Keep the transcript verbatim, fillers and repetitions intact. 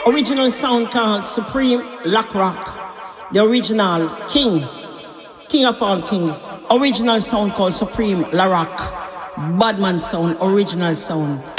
Original sound called Supreme Lock Rock. The original king, king of all kings. Original sound called Supreme La Rock. Badman sound, original sound.